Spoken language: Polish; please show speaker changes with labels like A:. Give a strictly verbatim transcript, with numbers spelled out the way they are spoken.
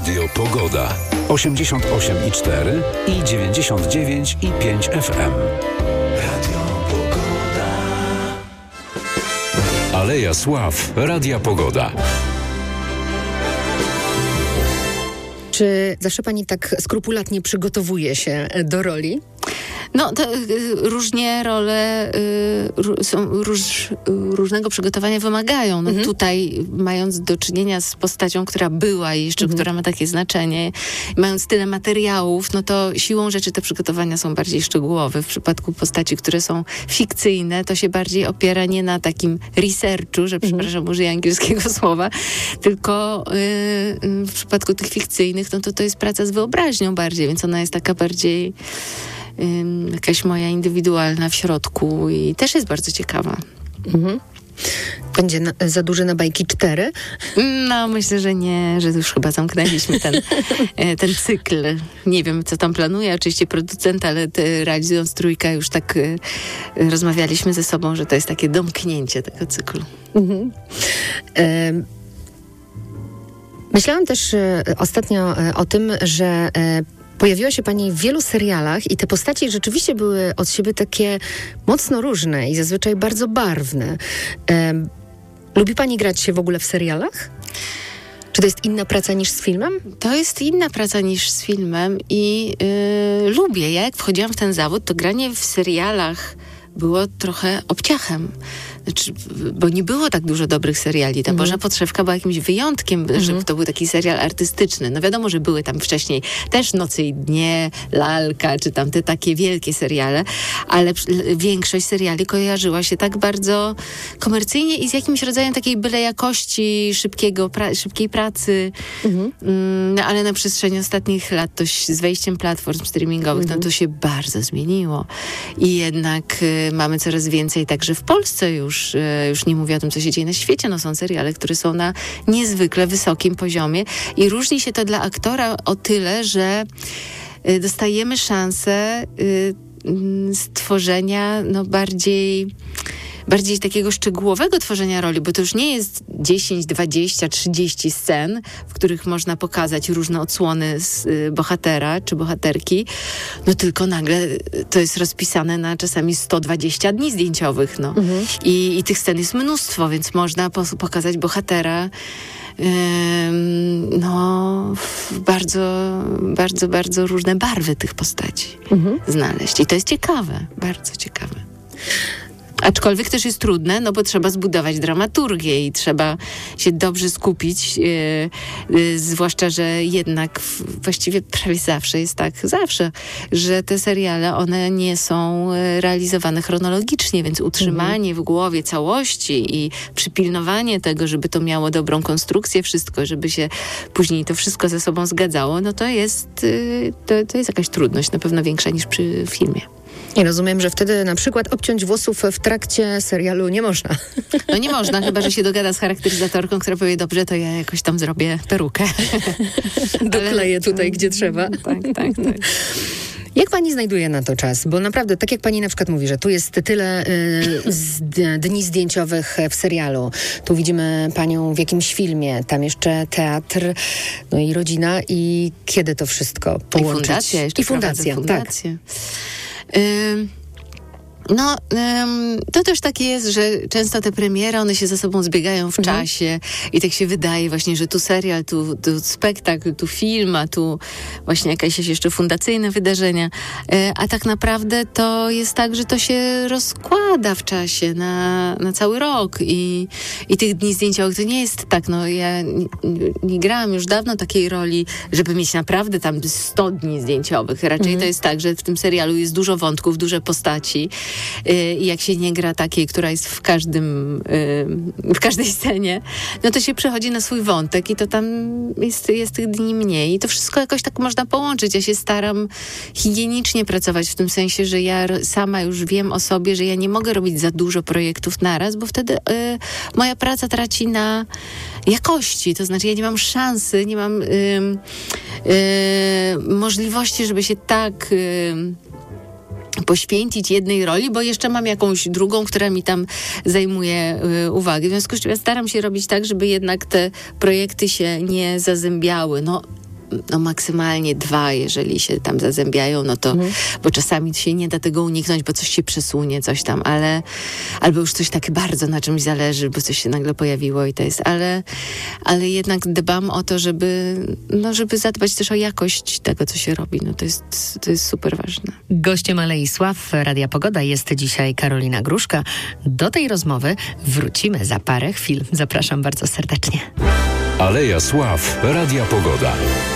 A: Radio Pogoda. osiemdziesiąt osiem i cztery i dziewięćdziesiąt dziewięć i pięć F M. Radio Pogoda. Aleja Sław. Radia Pogoda.
B: Czy zawsze pani tak skrupulatnie przygotowuje się do roli?
C: No, to, y, różnie role y, są róż, y, różnego przygotowania wymagają. No, mhm. Tutaj, mając do czynienia z postacią, która była i jeszcze, mhm. która ma takie znaczenie, mając tyle materiałów, no to siłą rzeczy te przygotowania są bardziej szczegółowe. W przypadku postaci, które są fikcyjne, to się bardziej opiera nie na takim researchu, że przepraszam, mhm. użyję angielskiego słowa, tylko y, y, w przypadku tych fikcyjnych, no to to jest praca z wyobraźnią bardziej, więc ona jest taka bardziej jakaś moja indywidualna w środku i też jest bardzo ciekawa.
B: Mhm. Będzie na, za duży na bajki cztery?
C: No, myślę, że nie, że już chyba zamknęliśmy ten, ten cykl. Nie wiem, co tam planuje oczywiście producent, ale te, realizując trójkę już tak y, rozmawialiśmy ze sobą, że to jest takie domknięcie tego cyklu. Mhm.
B: Y- Myślałam też y, ostatnio y, o tym, że y, pojawiła się pani w wielu serialach i te postaci rzeczywiście były od siebie takie mocno różne i zazwyczaj bardzo barwne. Um, lubi pani grać się w ogóle w serialach? Czy to jest inna praca niż z filmem?
C: To jest inna praca niż z filmem i yy, lubię. Ja jak wchodziłam w ten zawód, to granie w serialach było trochę obciachem. Znaczy, bo nie było tak dużo dobrych seriali. Ta mm-hmm. Boża Podszewka była jakimś wyjątkiem, mm-hmm. że to był taki serial artystyczny. No wiadomo, że były tam wcześniej też Noce i Dnie, Lalka, czy tam te takie wielkie seriale, ale większość seriali kojarzyła się tak bardzo komercyjnie i z jakimś rodzajem takiej byle jakości, szybkiego pra- szybkiej pracy. Mm-hmm. Mm, ale na przestrzeni ostatnich lat to z wejściem platform streamingowych, mm-hmm. no to się bardzo zmieniło. I jednak y, mamy coraz więcej także w Polsce już Już, już nie mówię o tym, co się dzieje na świecie. No są seriale, które są na niezwykle wysokim poziomie i różni się to dla aktora o tyle, że dostajemy szansę stworzenia no bardziej bardziej takiego szczegółowego tworzenia roli, bo to już nie jest dziesięć, dwadzieścia, trzydzieści scen, w których można pokazać różne odsłony z y, bohatera czy bohaterki, no tylko nagle to jest rozpisane na czasami sto dwadzieścia dni zdjęciowych, no. Mhm. I, I tych scen jest mnóstwo, więc można po- pokazać bohatera Ym, no bardzo, bardzo, bardzo różne barwy tych postaci mhm. znaleźć. I to jest ciekawe, bardzo ciekawe. Aczkolwiek też jest trudne, no bo trzeba zbudować dramaturgię i trzeba się dobrze skupić, yy, yy, zwłaszcza, że jednak w, właściwie prawie zawsze jest tak, zawsze, że te seriale, one nie są realizowane chronologicznie, więc utrzymanie mhm. w głowie całości i przypilnowanie tego, żeby to miało dobrą konstrukcję, wszystko, żeby się później to wszystko ze sobą zgadzało, no to jest, yy, to, to jest jakaś trudność, na pewno większa niż przy filmie.
B: I rozumiem, że wtedy na przykład obciąć włosów w trakcie serialu nie można.
C: No nie można, chyba że się dogada z charakteryzatorką, która powie, dobrze, to ja jakoś tam zrobię perukę.
B: Dokleję tutaj, gdzie trzeba.
C: Tak, tak, tak.
B: Jak pani znajduje na to czas? Bo naprawdę, tak jak pani na przykład mówi, że tu jest tyle y, z, dni zdjęciowych w serialu, tu widzimy panią w jakimś filmie, tam jeszcze teatr, no i rodzina i kiedy to wszystko połączyć?
C: I fundacja. Jeszcze
B: I fundacja,
C: fundację. Tak. Ym, no, ym, to też tak jest, że często te premiery, one się ze sobą zbiegają w mhm. czasie i tak się wydaje właśnie, że tu serial, tu, tu spektakl, tu film, a tu właśnie jakieś jeszcze fundacyjne wydarzenia. Yy, a tak naprawdę to jest tak, że to się rozkłada w czasie na, na cały rok i, i tych dni zdjęciowych to nie jest tak, no ja nie, nie grałam już dawno takiej roli, żeby mieć naprawdę tam sto dni zdjęciowych. Raczej mhm. to jest tak, że w tym serialu jest dużo wątków, duże postaci. I jak się nie gra takiej, która jest w każdym, w każdej scenie, no to się przechodzi na swój wątek i to tam jest, jest tych dni mniej. I to wszystko jakoś tak można połączyć. Ja się staram higienicznie pracować w tym sensie, że ja sama już wiem o sobie, że ja nie mogę robić za dużo projektów naraz, bo wtedy y, moja praca traci na jakości. To znaczy ja nie mam szansy, nie mam y, y, możliwości, żeby się tak... Y, poświęcić jednej roli, bo jeszcze mam jakąś drugą, która mi tam zajmuje y, uwagę. W związku z czym ja staram się robić tak, żeby jednak te projekty się nie zazębiały. No, no maksymalnie dwa, jeżeli się tam zazębiają, no to, mhm. bo czasami się nie da tego uniknąć, bo coś się przesunie, coś tam, ale albo już coś tak bardzo na czymś zależy, bo coś się nagle pojawiło i to jest, ale, ale jednak dbam o to, żeby, no żeby zadbać też o jakość tego, co się robi, no to jest, to jest super ważne.
B: Gościem Alei Sław Radia Pogoda jest dzisiaj Karolina Gruszka. Do tej rozmowy wrócimy za parę chwil. Zapraszam bardzo serdecznie.
A: Aleja Sław Radia Pogoda.